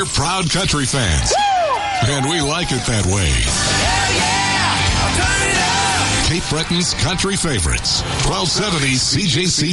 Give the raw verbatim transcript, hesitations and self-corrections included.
We're proud country fans. Woo! And we like it that way. Hell yeah! I'll turn it up! Cape Breton's country favorites. twelve seventy C J C